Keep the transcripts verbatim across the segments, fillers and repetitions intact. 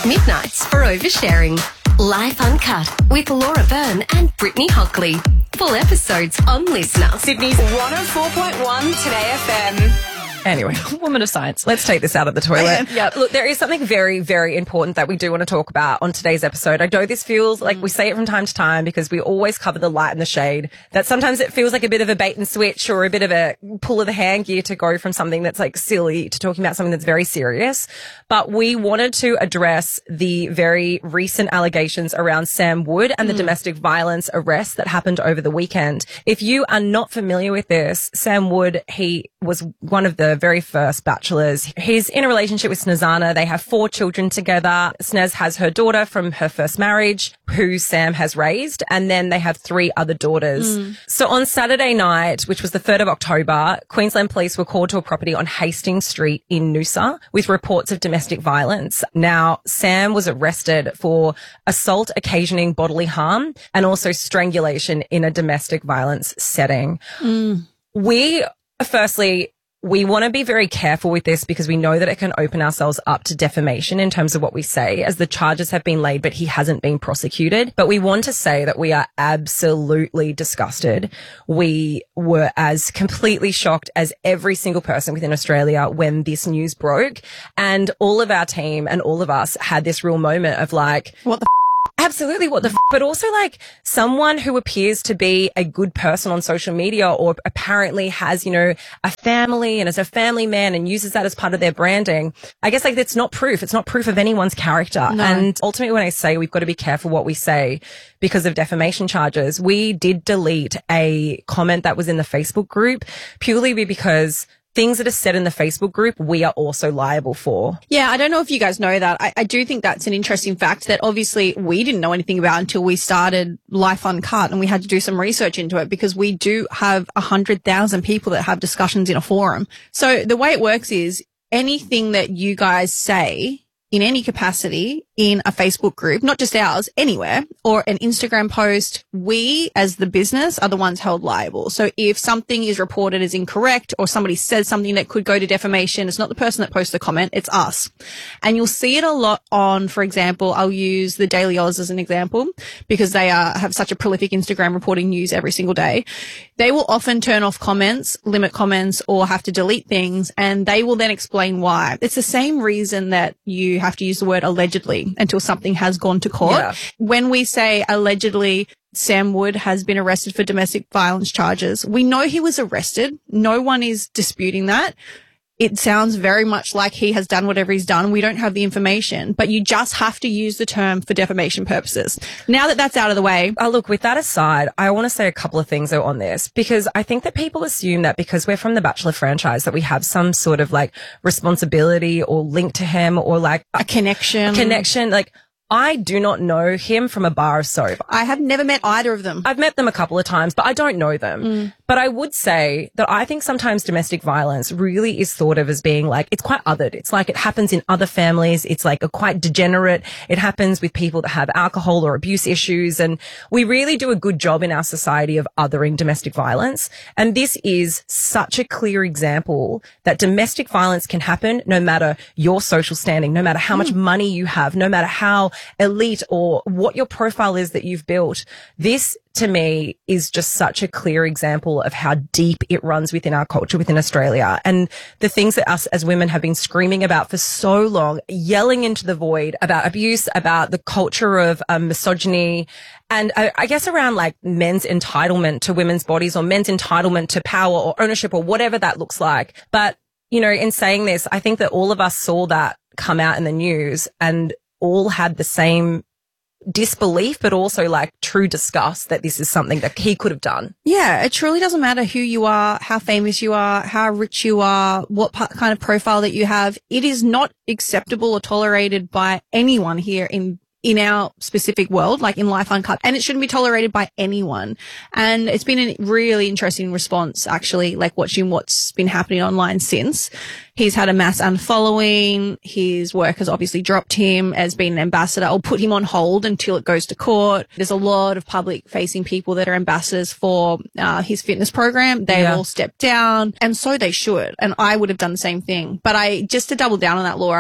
Midnights for oversharing. Live Uncut with Laura Byrne and Brittany Hockley. Full episodes on Listener. Sydney's one oh four point one Today F M. Anyway, woman of science. Let's take this out of the toilet. Yeah, look, there is something very, very important that we do want to talk about on today's episode. I know this feels like we say it from time to time because we always cover the light and the shade, that sometimes it feels like a bit of a bait and switch or a bit of a pull of the hand gear to go from something that's like silly to talking about something that's very serious. But we wanted to address the very recent allegations around Sam Wood and the mm. domestic violence arrest that happened over the weekend. If you are not familiar with this, Sam Wood, he was one of the very first bachelors. He's in a relationship with Snezana. They have four children together. Snez has her daughter from her first marriage, who Sam has raised, and then they have three other daughters. Mm. So on Saturday night, which was the third of October, Queensland Police were called to a property on Hastings Street in Noosa with reports of domestic violence. Now, Sam was arrested for assault occasioning bodily harm and also strangulation in a domestic violence setting. Mm. We, firstly, we want to be very careful with this because we know that it can open ourselves up to defamation in terms of what we say, as the charges have been laid, but he hasn't been prosecuted. But we want to say that we are absolutely disgusted. We were as completely shocked as every single person within Australia when this news broke. And all of our team and all of us had this real moment of like, what the f- Absolutely, what the f***, but also like someone who appears to be a good person on social media or apparently has, you know, a family and is a family man and uses that as part of their branding. I guess like that's not proof. It's not proof of anyone's character. No. And ultimately when I say we've got to be careful what we say because of defamation charges, we did delete a comment that was in the Facebook group purely because things that are said in the Facebook group, we are also liable for. Yeah, I don't know if you guys know that. I, I do think that's an interesting fact that obviously we didn't know anything about until we started Life Uncut, and we had to do some research into it because we do have one hundred thousand people that have discussions in a forum. So the way it works is anything that you guys say in any capacity in a Facebook group, not just ours, anywhere, or an Instagram post, we as the business are the ones held liable. So if something is reported as incorrect or somebody says something that could go to defamation, it's not the person that posts the comment, it's us. And you'll see it a lot on, for example, I'll use the Daily Oz as an example because they are, have such a prolific Instagram reporting news every single day. They will often turn off comments, limit comments, or have to delete things, and they will then explain why. It's the same reason that you have to use the word allegedly until something has gone to court. Yeah. When we say allegedly Sam Wood has been arrested for domestic violence charges, we know he was arrested. No one is disputing that. It sounds very much like he has done whatever he's done. We don't have the information, but you just have to use the term for defamation purposes. Now that that's out of the way. Oh, look, with that aside, I want to say a couple of things though on this, because I think that people assume that because we're from the Bachelor franchise that we have some sort of like responsibility or link to him or like a connection. A connection. Like, I do not know him from a bar of soap. I have never met either of them. I've met them a couple of times, but I don't know them. Mm. But I would say that I think sometimes domestic violence really is thought of as being like, it's quite othered. It's like it happens in other families. It's like a quite degenerate. It happens with people that have alcohol or abuse issues. And we really do a good job in our society of othering domestic violence. And this is such a clear example that domestic violence can happen no matter your social standing, no matter how mm. much money you have, no matter how elite or what your profile is that you've built. This, to me, is just such a clear example of how deep it runs within our culture within Australia. And the things that us as women have been screaming about for so long, yelling into the void about abuse, about the culture of um, misogyny, and I, I guess around like men's entitlement to women's bodies or men's entitlement to power or ownership or whatever that looks like. But, you know, in saying this, I think that all of us saw that come out in the news and all had the same disbelief, but also like true disgust that this is something that he could have done. Yeah, it truly doesn't matter who you are, how famous you are, how rich you are, what p- kind of profile that you have. It is not acceptable or tolerated by anyone here in in our specific world, like in Life Uncut, and it shouldn't be tolerated by anyone. And it's been a really interesting response, actually, like watching what's been happening online since. He's had a mass unfollowing. His work has obviously dropped him as being an ambassador or put him on hold until it goes to court. There's a lot of public facing people that are ambassadors for uh, his fitness program. They've yeah. all stepped down, and so they should. And I would have done the same thing. But I, just to double down on that, Laura,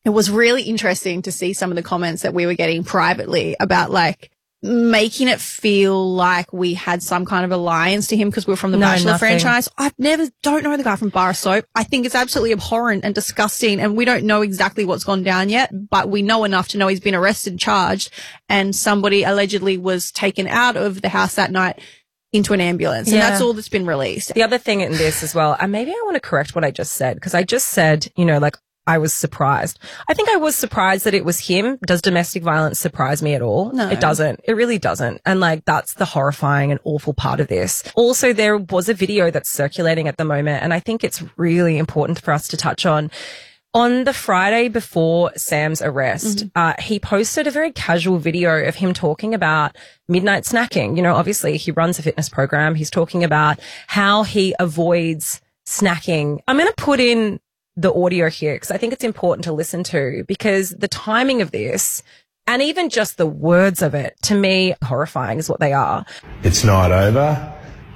it was really interesting to see some of the comments that we were getting privately about like making it feel like we had some kind of alliance to him because we're from the No, Bachelor nothing. franchise. I've never, don't know the guy from Bar of Soap. I think it's absolutely abhorrent and disgusting, and we don't know exactly what's gone down yet, but we know enough to know he's been arrested and charged, and somebody allegedly was taken out of the house that night into an ambulance, and Yeah. that's all that's been released. The other thing in this as well, and maybe I want to correct what I just said, because I just said, you know, like, I was surprised. I think I was surprised that it was him. Does domestic violence surprise me at all? No. It doesn't. It really doesn't. And like, that's the horrifying and awful part of this. Also, there was a video that's circulating at the moment, and I think it's really important for us to touch on. On the Friday before Sam's arrest, mm-hmm. uh, he posted a very casual video of him talking about midnight snacking. You know, obviously he runs a fitness program. He's talking about how he avoids snacking. I'm going to put in the audio here because I think it's important to listen to, because the timing of this and even just the words of it, to me, horrifying is what they are. It's not over.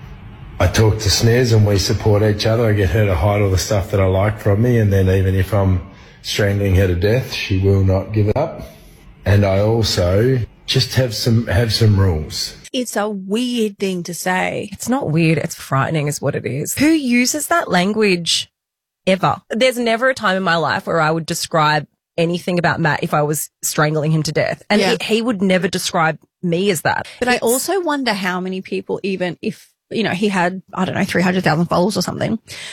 I talk to Snez and we support each other. I get her to hide all the stuff that I like from me, and then even if I'm strangling her to death, she will not give it up. And I also just have some have some rules. It's a weird thing to say. It's not weird. It's frightening is what it is. Who uses that language ever? There's never a time in my life where I would describe anything about Matt if I was strangling him to death. And Yeah. he, he would never describe me as that. But I also wonder how many people, even if, you know, he had, I don't know, three hundred thousand followers or something,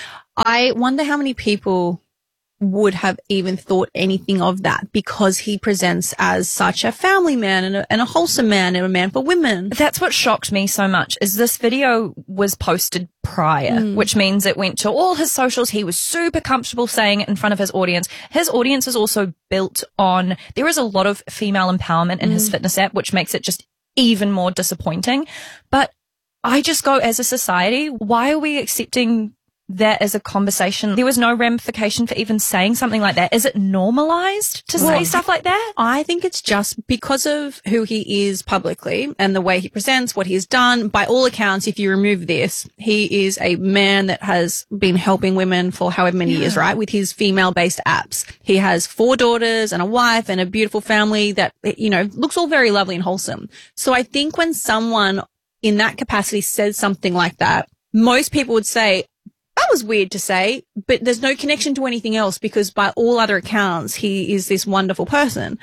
I wonder how many people would have even thought anything of that, because he presents as such a family man and a, and a wholesome man and a man for women. That's what shocked me so much is this video was posted prior, which means it went to all his socials. He was super comfortable saying it in front of his audience. His audience is also built on, there is a lot of female empowerment in his fitness app, which makes it just even more disappointing. But I just go, as a society, why are we accepting that as a conversation? There was no ramification for even saying something like that. Is it normalized to say Well, stuff like that? I think it's just because of who he is publicly and the way he presents, what he's done. By all accounts, if you remove this, he is a man that has been helping women for however many years, right? With his female-based apps. He has four daughters and a wife and a beautiful family that, you know, looks all very lovely and wholesome. So I think when someone in that capacity says something like that, most people would say, that was weird to say, but there's no connection to anything else, because by all other accounts, he is this wonderful person.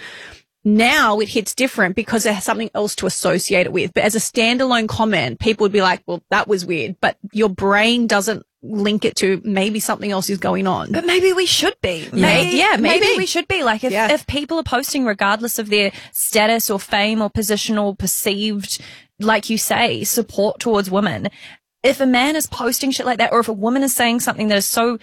Now it hits different because there's something else to associate it with. But as a standalone comment, people would be like, well, that was weird, but your brain doesn't link it to maybe something else is going on. But maybe we should be. Maybe- yeah, maybe. we should be. Like if, Yeah. if people are posting regardless of their status or fame or position or perceived, like you say, support towards women, if a man is posting shit like that, or if a woman is saying something that is so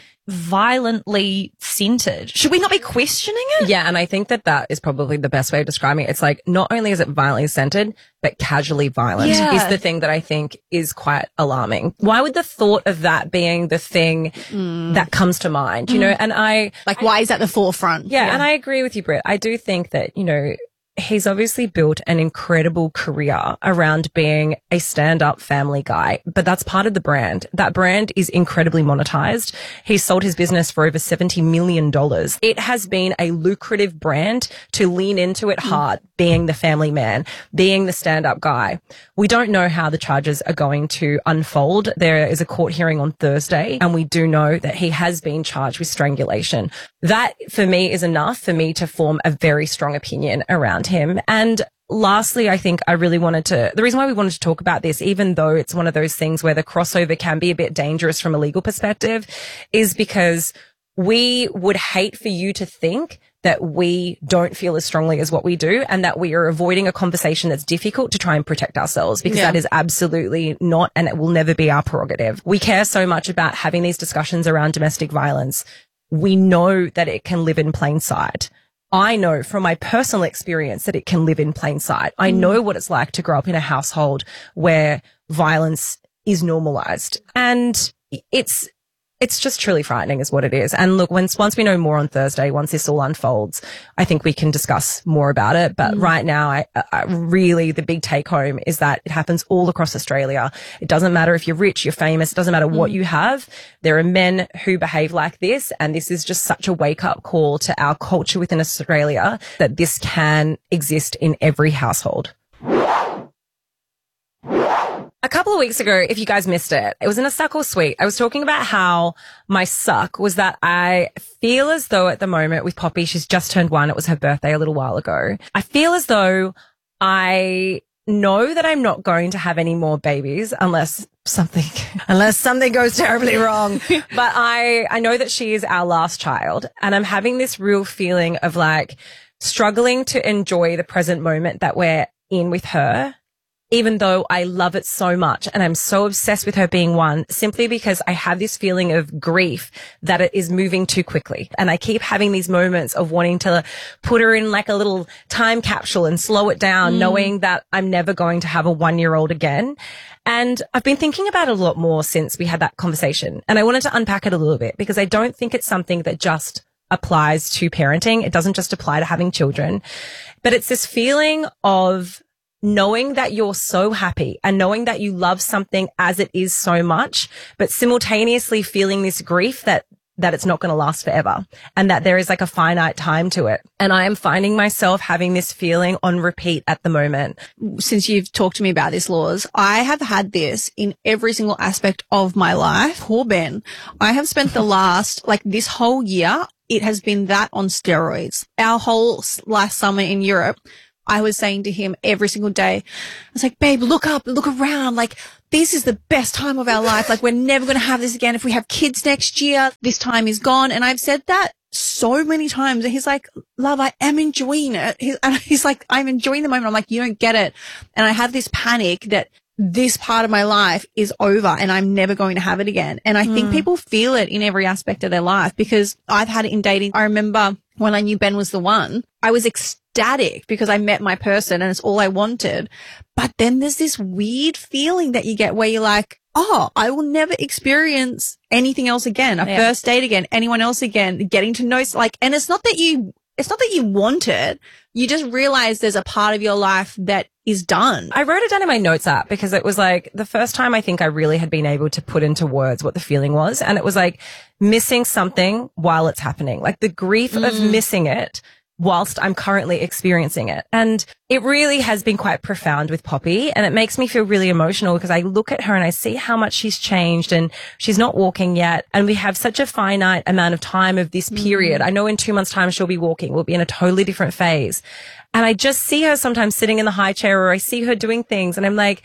violently centered, should we not be questioning it? Yeah, and I think that that is probably the best way of describing it. It's like, not only is it violently centered, but casually violent Yeah. is the thing that I think is quite alarming. Why would the thought of that being the thing that comes to mind, you know? And I, Like, why is at the forefront? yeah, and I agree with you, Britt. I do think that, you know, he's obviously built an incredible career around being a stand-up family guy, but that's part of the brand. That brand is incredibly monetized. He's sold his business for over seventy million dollars. It has been a lucrative brand to lean into it hard, being the family man, being the stand-up guy. We don't know how the charges are going to unfold. There is a court hearing on Thursday, and we do know that he has been charged with strangulation. That, for me, is enough for me to form a very strong opinion around him. And lastly, I think I really wanted to, the reason why we wanted to talk about this, even though it's one of those things where the crossover can be a bit dangerous from a legal perspective, is because we would hate for you to think that we don't feel as strongly as what we do, and that we are avoiding a conversation that's difficult to try and protect ourselves, because Yeah. that is absolutely not, and it will never be our prerogative. We care so much about having these discussions around domestic violence. We know that it can live in plain sight. I know from my personal experience that it can live in plain sight. I know what it's like to grow up in a household where violence is normalized, and it's it's just truly frightening is what it is. And look, once, once we know more on Thursday, once this all unfolds, I think we can discuss more about it. But mm. right now, I, I really, the big take home is that it happens all across Australia. It doesn't matter if you're rich, you're famous. It doesn't matter mm. what you have. There are men who behave like this. And this is just such a wake up call to our culture within Australia that this can exist in every household. A couple of weeks ago, if you guys missed it, it was in a suck or sweet. I was talking about how my suck was that I feel as though at the moment with Poppy, she's just turned one. It was her birthday a little while ago. I feel as though I know that I'm not going to have any more babies unless something, unless something goes terribly wrong. But I, I know that she is our last child, and I'm having this real feeling of like struggling to enjoy the present moment that we're in with her, even though I love it so much and I'm so obsessed with her being one, simply because I have this feeling of grief that it is moving too quickly. And I keep having these moments of wanting to put her in like a little time capsule and slow it down, mm. knowing that I'm never going to have a one-year-old again. And I've been thinking about it a lot more since we had that conversation. And I wanted to unpack it a little bit because I don't think it's something that just applies to parenting. It doesn't just apply to having children, but it's this feeling of knowing that you're so happy and knowing that you love something as it is so much, but simultaneously feeling this grief that that it's not going to last forever and that there is like a finite time to it. And I am finding myself having this feeling on repeat at the moment. Since you've talked to me about this, Laws, I have had this in every single aspect of my life. Poor Ben. I have spent the last, like this whole year, it has been that on steroids. Our whole last summer in Europe, I was saying to him every single day, I was like, babe, look up, look around. Like, this is the best time of our life. Like, we're never going to have this again. If we have kids next year, this time is gone. And I've said that so many times. And he's like, love, I am enjoying it. He, and he's like, I'm enjoying the moment. I'm like, you don't get it. And I have this panic that this part of my life is over and I'm never going to have it again. And I mm. think people feel it in every aspect of their life because I've had it in dating. I remember when I knew Ben was the one, I was ecstatic because I met my person and it's all I wanted. But then there's this weird feeling that you get where you're like, oh, I will never experience anything else again, a yeah. first date again, anyone else again, getting to know, like, and it's not that you, it's not that you want it. You just realize there's a part of your life that is done. I wrote it down in my notes app because it was like the first time I think I really had been able to put into words what the feeling was. And it was like missing something while it's happening, like the grief mm. of missing it whilst I'm currently experiencing it. And it really has been quite profound with Poppy. And it makes me feel really emotional because I look at her and I see how much she's changed and she's not walking yet. And we have such a finite amount of time of this period. Mm. I know in two months' time she'll be walking. We'll be in a totally different phase. And I just see her sometimes sitting in the high chair or I see her doing things and I'm like,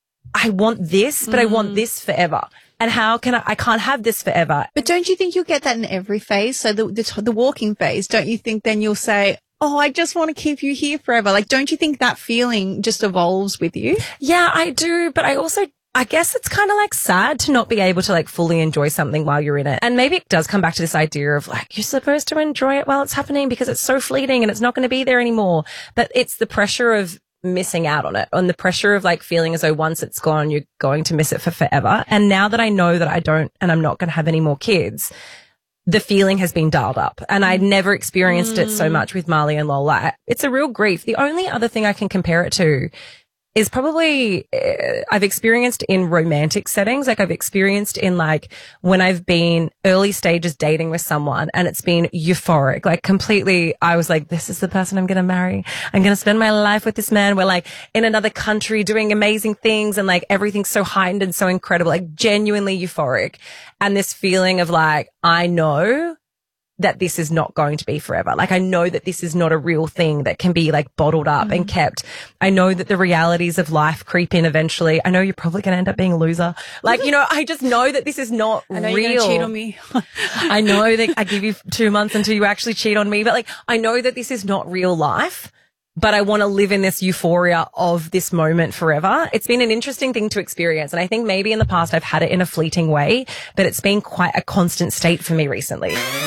I want this, but mm. I want this forever. And how can I, I can't have this forever. But don't you think you'll get that in every phase? So the, the, the walking phase, don't you think then you'll say, oh, I just want to keep you here forever? Like, don't you think that feeling just evolves with you? Yeah, I do. But I also, I guess it's kind of like sad to not be able to like fully enjoy something while you're in it. And maybe it does come back to this idea of like, you're supposed to enjoy it while it's happening because it's so fleeting and it's not going to be there anymore. But it's the pressure of missing out on it, on the pressure of like feeling as though once it's gone, you're going to miss it for forever. And now that I know that I don't, and I'm not going to have any more kids, the feeling has been dialed up and I'd never experienced mm. it so much with Marley and Lola. It's a real grief. The only other thing I can compare it to is probably uh, I've experienced in romantic settings. Like I've experienced in like when I've been early stages dating with someone and it's been euphoric, like completely. I was like, this is the person I'm going to marry. I'm going to spend my life with this man. We're like in another country doing amazing things and like everything's so heightened and so incredible, like genuinely euphoric. And this feeling of like, I know that this is not going to be forever. Like I know that this is not a real thing that can be like bottled up mm. and kept. I know that the realities of life creep in eventually. I know you're probably going to end up being a loser. Like, you know, I just know that this is not I know real. You're gonna cheat on me. I know that I give you two months until you actually cheat on me, but like, I know that this is not real life. But I want to live in this euphoria of this moment forever. It's been an interesting thing to experience. And I think maybe in the past I've had it in a fleeting way, but it's been quite a constant state for me recently.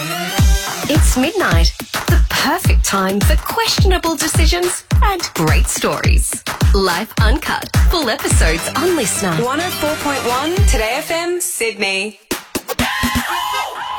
It's midnight, the perfect time for questionable decisions and great stories. Life Uncut, full episodes on Listener. one oh four point one Today F M, Sydney.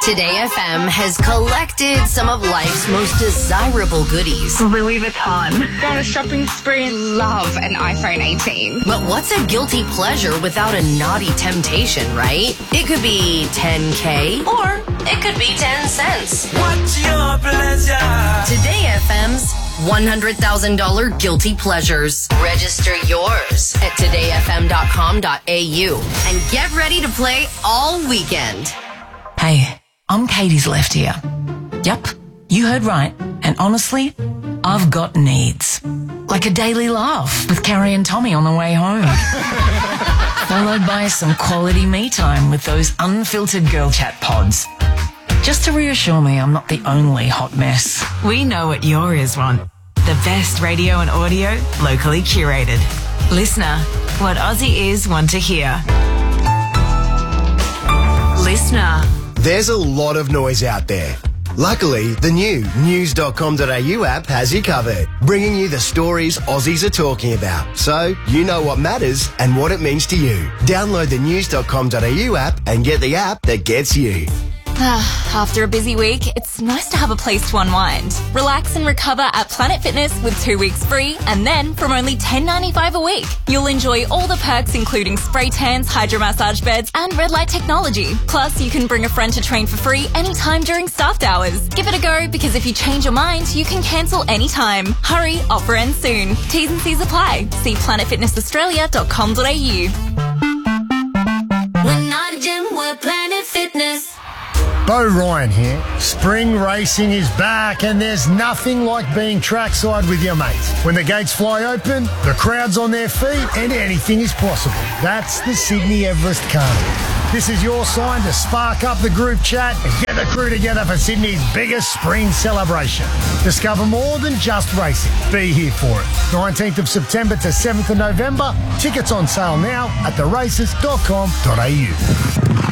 Today F M has collected some of life's most desirable goodies. Louis Vuitton. Go on a shopping spree and love an iPhone eighteen. But what's a guilty pleasure without a naughty temptation, right? It could be ten K or it could be ten cents. What's your pleasure? Today F M's one hundred thousand dollars Guilty Pleasures. Register yours at today f m dot com dot a u and get ready to play all weekend. Hey, I'm Katie's left ear. Yup, you heard right. And honestly, I've got needs. Like a daily laugh with Carrie and Tommy on the way home. Followed by some quality me time with those unfiltered girl chat pods. Just to reassure me I'm not the only hot mess. We know what your ears want. The best radio and audio, locally curated. Listener, what Aussie ears want to hear. Listener. There's a lot of noise out there. Luckily, the new news dot com dot a u app has you covered, bringing you the stories Aussies are talking about, so you know what matters and what it means to you. Download the news dot com dot a u app and get the app that gets you. After a busy week, it's nice to have a place to unwind. Relax and recover at Planet Fitness with two weeks free, and then from only ten dollars and ninety-five cents a week. You'll enjoy all the perks including spray tans, hydro massage beds, and red light technology. Plus, you can bring a friend to train for free anytime during staffed hours. Give it a go, because if you change your mind, you can cancel anytime. Hurry, offer ends soon. T's and C's apply. See planet fitness australia dot com dot a u. We're not a gym, we're Planet Fitness. Bo Ryan here. Spring racing is back and there's nothing like being trackside with your mates. When the gates fly open, the crowd's on their feet and anything is possible. That's the Sydney Everest Carnival. This is your sign to spark up the group chat and get the crew together for Sydney's biggest spring celebration. Discover more than just racing. Be here for it. nineteenth of September to seventh of November. Tickets on sale now at the races dot com dot a u.